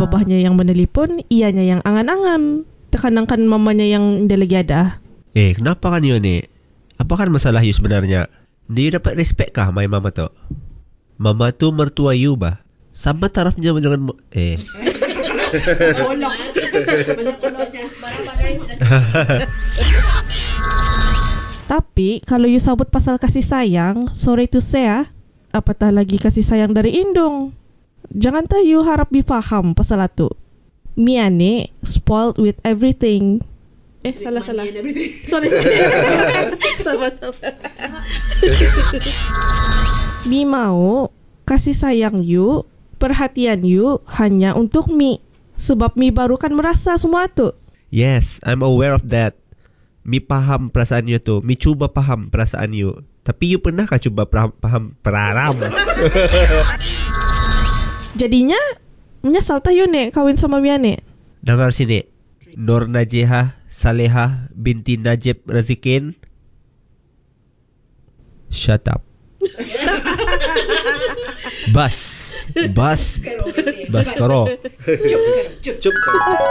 babahnya yang menelpon, ianya yang angan-angan. Tekanangkan mamanya yang dia lagi ada. Kenapa kan yun Apa kan masalah you sebenarnya? Dia dapat respect kah my mama tu? Mama tu mertua you bah. Sama tarafnya dengan Olok. Banyak oloknya. Tapi kalau you sabut pasal kasih sayang, sorry to say apatah lagi kasih sayang dari indung. Jangan tak you harap dipaham pasal itu. Miane spoiled with everything. Salah. Sorry. Sabar. Mi mau kasih sayang you, perhatian you hanya untuk Mi. Sebab Mi baru kan merasa semua tu. Yes, I'm aware of that. Mi paham perasaan you tu. Mi cuba paham perasaan you. Tapi you pernahkah cuba paham peraram? Jadinya menyesal tak you kawin sama Mia Dengar sini. Nur Najihah Salehah binti Najib Razikin. Shut up. Bas karo. Cup.